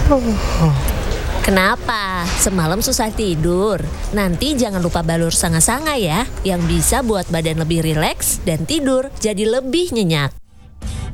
Kenapa? Semalam susah tidur? Nanti jangan lupa balur sanga-sanga ya, yang bisa buat badan lebih rileks dan tidur jadi lebih nyenyak.